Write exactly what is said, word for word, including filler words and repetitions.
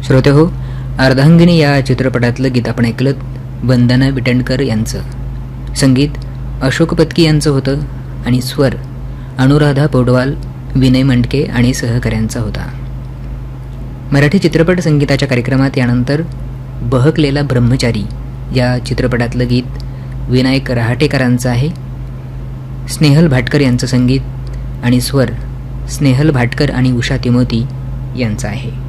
श्रोते हो, अर्धांगिनी या चित्रपटातलं गीत आपण ऐकलं वंदना विटणकर यांचं. संगीत अशोक पत्की यांचं होतं आणि स्वर अनुराधा पौडवाल, विनय मंडके आणि सहकाऱ्यांचा होता. मराठी चित्रपट संगीताच्या कार्यक्रमात यानंतर बहकलेला ब्रह्मचारी या चित्रपटातलं गीत विनायक रहाटेकरांचं आहे. स्नेहल भाटकर यांचं संगीत आणि स्वर स्नेहल भाटकर आणि उषा तिमोती यांचा आहे.